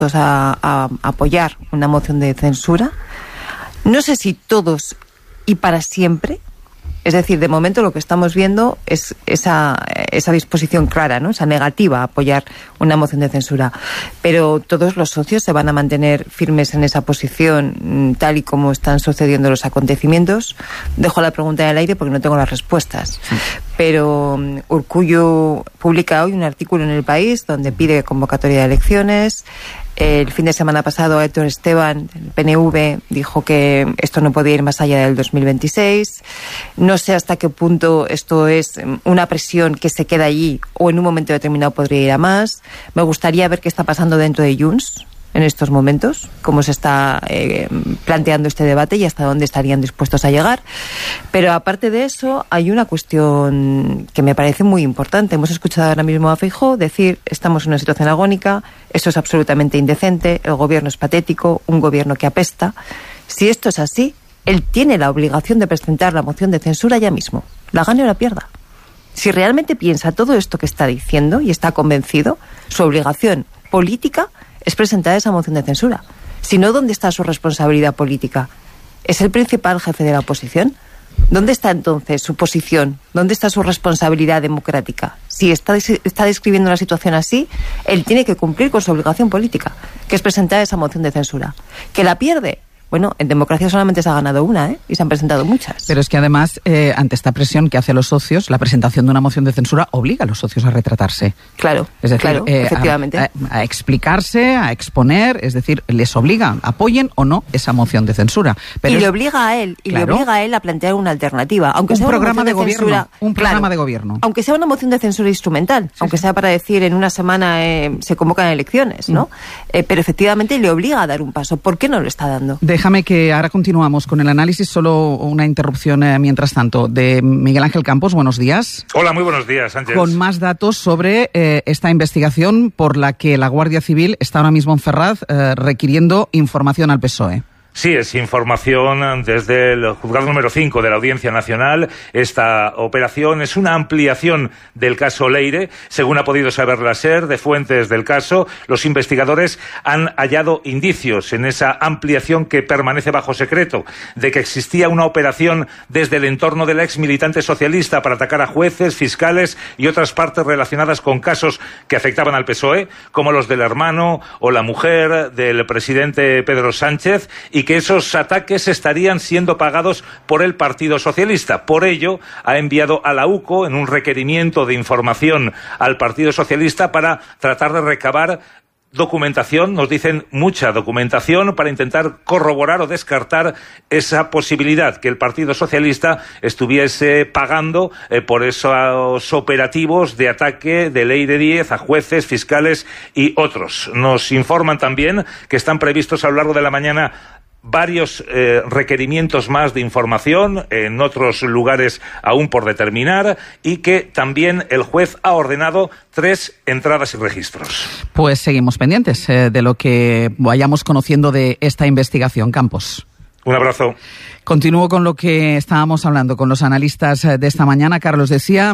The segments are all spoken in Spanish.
a apoyar una moción de censura. No sé si todos y para siempre. Es decir, de momento lo que estamos viendo es esa disposición clara, ¿no? Esa negativa a apoyar una moción de censura. Pero todos los socios se van a mantener firmes en esa posición tal y como están sucediendo los acontecimientos. Dejo la pregunta en el aire porque no tengo las respuestas. Sí. Pero Urkullu publica hoy un artículo en El País donde pide convocatoria de elecciones. El fin de semana pasado Héctor Esteban, el PNV, dijo que esto no podía ir más allá del 2026. No sé hasta qué punto esto es una presión que se queda allí o en un momento determinado podría ir a más. Me gustaría ver qué está pasando dentro de Junts en estos momentos, cómo se está planteando este debate y hasta dónde estarían dispuestos a llegar. Pero aparte de eso, hay una cuestión que me parece muy importante. Hemos escuchado ahora mismo a Feijóo decir: estamos en una situación agónica, esto es absolutamente indecente, el gobierno es patético, un gobierno que apesta. Si esto es así, él tiene la obligación de presentar la moción de censura ya mismo, la gane o la pierda. Si realmente piensa todo esto que está diciendo y está convencido, su obligación política es presentar esa moción de censura. Si no, ¿dónde está su responsabilidad política? ¿Es el principal jefe de la oposición? ¿Dónde está entonces su posición? ¿Dónde está su responsabilidad democrática? Si está describiendo la situación así, él tiene que cumplir con su obligación política, que es presentar esa moción de censura. ¿Que la pierde? Bueno, en democracia solamente se ha ganado una, y se han presentado muchas. Pero es que además, ante esta presión que hacen los socios, la presentación de una moción de censura obliga a los socios a retratarse. Claro, es decir, claro, efectivamente. A explicarse, a exponer, es decir, les obliga, apoyen o no esa moción de censura. Pero le obliga a él, le obliga a él a plantear una alternativa. Aunque un sea programa de gobierno, censura, un programa de gobierno. Aunque sea una moción de censura instrumental, sí, aunque sea para decir en una semana se convocan elecciones, ¿no? Pero efectivamente le obliga a dar un paso. ¿Por qué no lo está dando? Déjame que ahora continuamos con el análisis, solo una interrupción mientras tanto, de Miguel Ángel Campos. Buenos días. Hola, muy buenos días, Sánchez. Con más datos sobre esta investigación por la que la Guardia Civil está ahora mismo en Ferraz requiriendo información al PSOE. Sí, es información desde el juzgado número 5 de la Audiencia Nacional. Esta operación es una ampliación del caso Leire. Según ha podido saber la SER, de fuentes del caso, los investigadores han hallado indicios en esa ampliación que permanece bajo secreto, de que existía una operación desde el entorno de la ex militante socialista para atacar a jueces, fiscales y otras partes relacionadas con casos que afectaban al PSOE, como los del hermano o la mujer del presidente Pedro Sánchez, y que esos ataques estarían siendo pagados por el Partido Socialista. Por ello, ha enviado a la UCO en un requerimiento de información al Partido Socialista para tratar de recabar documentación, nos dicen mucha documentación, para intentar corroborar o descartar esa posibilidad que el Partido Socialista estuviese pagando por esos operativos de ataque de Leire Díez a jueces, fiscales y otros. Nos informan también que están previstos a lo largo de la mañana varios requerimientos más de información en otros lugares aún por determinar, y que también el juez ha ordenado 3 entradas y registros. Pues seguimos pendientes de lo que vayamos conociendo de esta investigación, Campos. Un abrazo. Continúo con lo que estábamos hablando con los analistas de esta mañana. Carlos, decía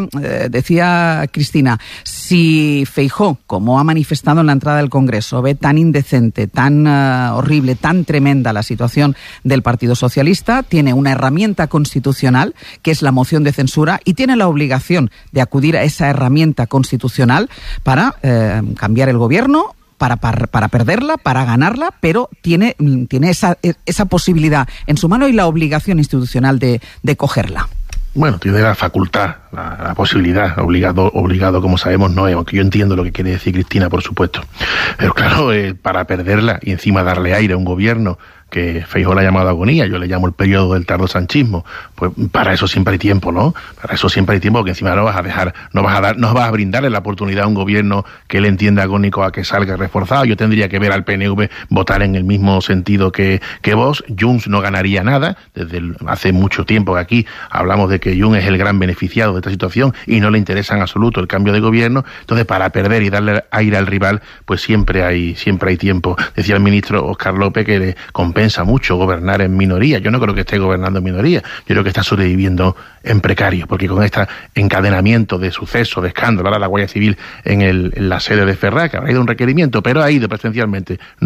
Cristina, si Feijóo, como ha manifestado en la entrada del Congreso, ve tan indecente, tan horrible, tan tremenda la situación del Partido Socialista, tiene una herramienta constitucional, que es la moción de censura, y tiene la obligación de acudir a esa herramienta constitucional para cambiar el gobierno, para perderla, para ganarla, pero tiene esa posibilidad en su mano y la obligación institucional de cogerla. Bueno, tiene la facultad, la posibilidad, obligado como sabemos no es, aunque yo entiendo lo que quiere decir Cristina, por supuesto. Pero claro, para perderla y encima darle aire a un gobierno que Feijóo le ha llamado agonía, yo le llamo el periodo del tardosanchismo, pues para eso siempre hay tiempo, ¿no? Para eso siempre hay tiempo, porque encima no vas a brindarle la oportunidad a un gobierno que él entienda agónico a que salga reforzado. Yo tendría que ver al PNV votar en el mismo sentido que vos. Junts no ganaría nada, hace mucho tiempo que aquí hablamos de que Junts es el gran beneficiado de esta situación y no le interesa en absoluto el cambio de gobierno. Entonces, para perder y darle aire al rival, pues siempre hay tiempo. Decía el ministro Óscar López que compensa mucho gobernar en minoría. Yo no creo que esté gobernando en minoría, yo creo que está sobreviviendo en precario, porque con este encadenamiento de sucesos, de escándalo, ahora la Guardia Civil en la sede de Ferraz, que habrá ido un requerimiento, pero ha ido presencialmente.